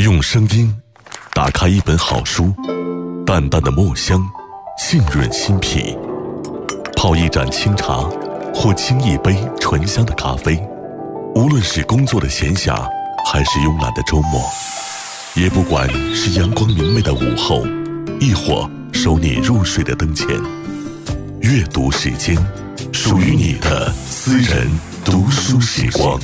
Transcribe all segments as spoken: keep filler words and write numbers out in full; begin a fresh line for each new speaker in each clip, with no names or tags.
用声音打开一本好书，淡淡的墨香浸润心脾，泡一盏清茶或沏一杯醇香的咖啡，无论是工作的闲暇还是慵懒的周末，也不管是阳光明媚的午后，亦或守你入睡的灯前，阅读时间，属于你的私人读书时光。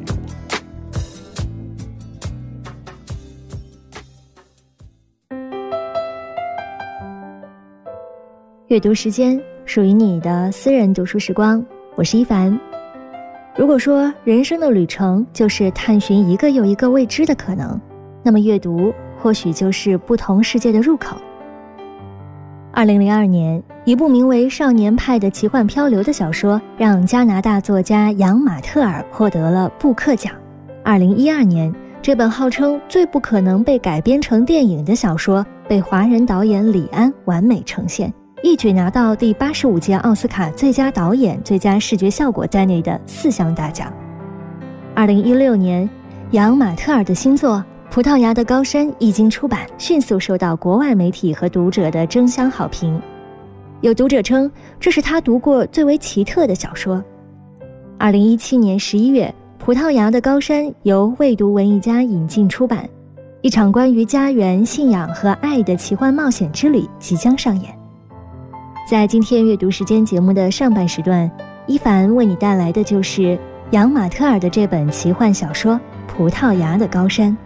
阅读时间，属于你的私人读书时光。我是一凡。如果说人生的旅程就是探寻一个又一个未知的可能，那么阅读或许就是不同世界的入口。二零零二年，一部名为《少年派的奇幻漂流》的小说让加拿大作家杨马特尔获得了布克奖。二零一二年，这本号称最不可能被改编成电影的小说被华人导演李安完美呈现，一举拿到第八十五届奥斯卡最佳导演、最佳视觉效果在内的四项大奖。二零一六年，杨马特尔的新作《葡萄牙的高山》一经出版，迅速受到国外媒体和读者的争相好评。有读者称，这是他读过最为奇特的小说。二零一七年十一月，《葡萄牙的高山》由未读文艺家引进出版，一场关于家园、信仰和爱的奇幻冒险之旅即将上演。在今天阅读时间节目的上半时段，一凡为你带来的就是杨马特尔的这本奇幻小说《葡萄牙的高山》。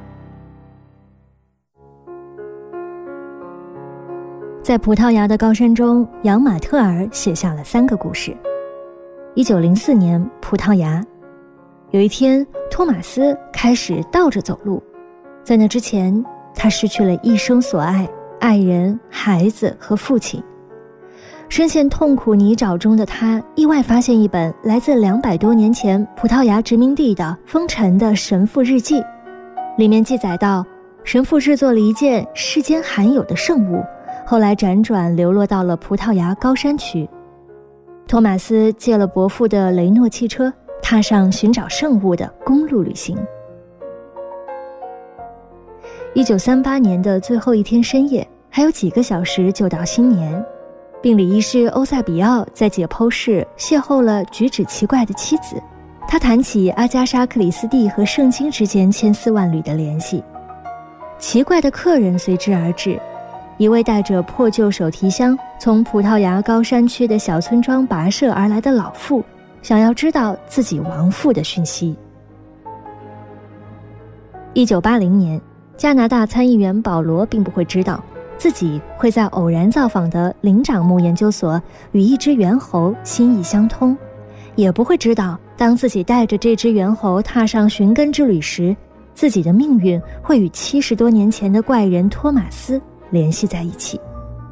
在葡萄牙的高山中，杨马特尔写下了三个故事。一九零四年，葡萄牙。有一天，托马斯开始倒着走路，在那之前，他失去了一生所爱，爱人、孩子和父亲。深陷痛苦泥沼中的他，意外发现一本来自两百多年前葡萄牙殖民地的风尘的神父日记，里面记载到，神父制作了一件世间罕有的圣物，后来辗转流落到了葡萄牙高山区。托马斯借了伯父的雷诺汽车，踏上寻找圣物的公路旅行。一九三八年的最后一天深夜，还有几个小时就到新年。病理医师欧塞比奥在解剖室邂逅了举止奇怪的妻子，他谈起阿加莎·克里斯蒂和圣经之间千丝万缕的联系。奇怪的客人随之而至，一位带着破旧手提箱从葡萄牙高山区的小村庄跋涉而来的老妇，想要知道自己亡父的讯息。一九八零年，加拿大参议员保罗并不会知道自己会在偶然造访的灵长目研究所与一只猿猴心意相通，也不会知道当自己带着这只猿猴踏上寻根之旅时，自己的命运会与七十多年前的怪人托马斯联系在一起。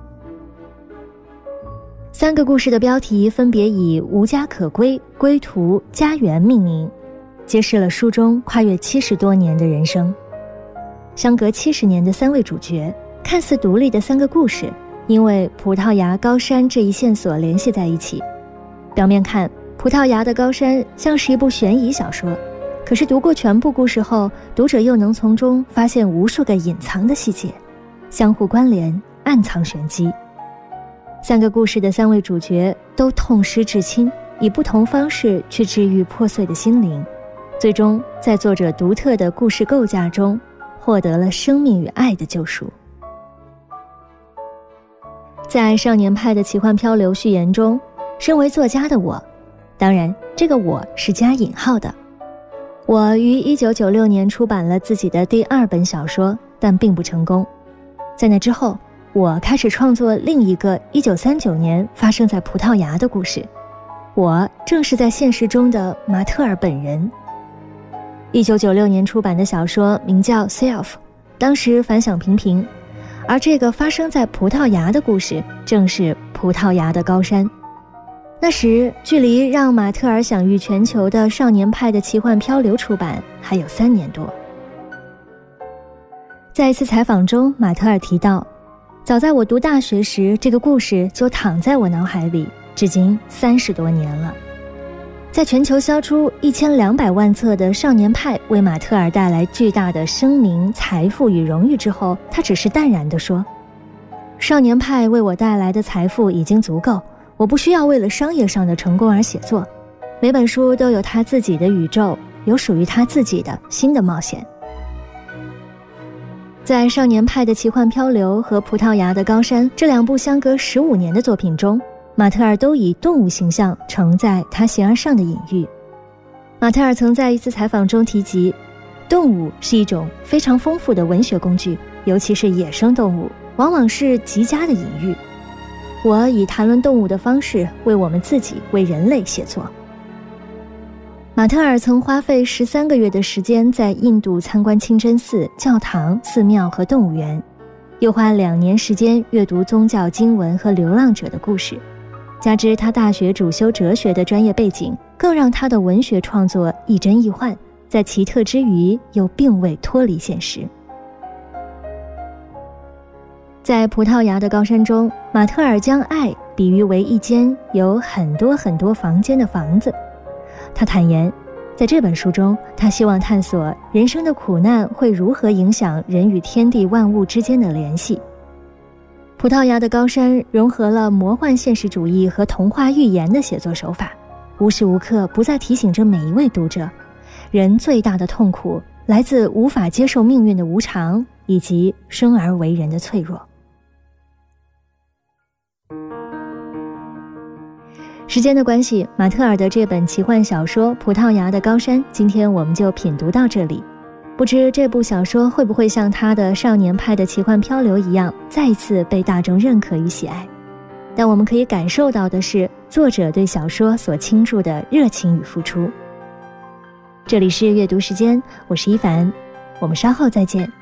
三个故事的标题分别以无家可归、归途、家园命名，揭示了书中跨越七十多年的人生。相隔七十年的三位主角，看似独立的三个故事，因为葡萄牙高山这一线索联系在一起。表面看，葡萄牙的高山像是一部悬疑小说，可是读过全部故事后，读者又能从中发现无数个隐藏的细节，相互关联，暗藏玄机。三个故事的三位主角都痛失至亲，以不同方式去治愈破碎的心灵，最终在作者独特的故事构架中获得了生命与爱的救赎。在少年派的奇幻漂流序言中，身为作家的我，当然这个我是加引号的，我于一九九六年出版了自己的第二本小说，但并不成功。在那之后，我开始创作另一个一九三九年发生在葡萄牙的故事，我正是在现实中的马特尔本人。一九九六年出版的小说名叫 Self， 当时反响平平，而这个发生在葡萄牙的故事正是葡萄牙的高山。那时距离让马特尔享誉全球的少年派的奇幻漂流出版还有三年多。在一次采访中，马特尔提到，早在我读大学时，这个故事就躺在我脑海里，至今三十多年了。 在全球销出一千两百万册的《少年派》为马特尔带来巨大的声名、财富与荣誉之后，他只是淡然地说：少年派为我带来的财富已经足够，我不需要为了商业上的成功而写作，每本书都有他自己的宇宙，有属于他自己的新的冒险。在《少年派的奇幻漂流》和《葡萄牙的高山》这两部相隔十五年的作品中，马特尔都以动物形象承载他形而上的隐喻。马特尔曾在一次采访中提及，动物是一种非常丰富的文学工具，尤其是野生动物，往往是极佳的隐喻。我以谈论动物的方式为我们自己，为人类写作。马特尔曾花费十三个月的时间在印度参观清真寺、教堂、寺庙和动物园，又花两年时间阅读宗教经文和流浪者的故事。加之他大学主修哲学的专业背景，更让他的文学创作亦真亦幻，在奇特之余又并未脱离现实。在葡萄牙的高山中，马特尔将爱比喻为一间有很多很多房间的房子。他坦言，在这本书中，他希望探索人生的苦难会如何影响人与天地万物之间的联系。葡萄牙的高山融合了魔幻现实主义和童话寓言的写作手法，无时无刻不在提醒着每一位读者，人最大的痛苦来自无法接受命运的无常，以及生而为人的脆弱。时间的关系，马特尔的这本奇幻小说《葡萄牙的高山》，今天我们就品读到这里。不知这部小说会不会像他的《少年派的奇幻漂流》一样，再一次被大众认可与喜爱？但我们可以感受到的是，作者对小说所倾注的热情与付出。这里是阅读时间，我是一凡，我们稍后再见。